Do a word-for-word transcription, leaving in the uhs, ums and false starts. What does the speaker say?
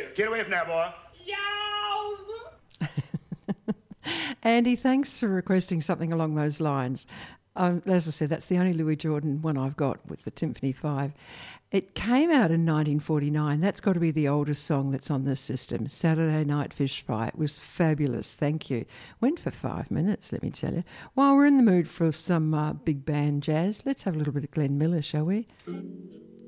Get away from that, boy. Andy, thanks for requesting something along those lines. Um, as I said, that's the only Louis Jordan one I've got with the Timpani Five. It came out in nineteen forty-nine. That's got to be the oldest song that's on this system. Saturday Night Fish Fry. It was fabulous. Thank you. Went for five minutes, let me tell you. While we're in the mood for some uh, big band jazz, let's have a little bit of Glenn Miller, shall we?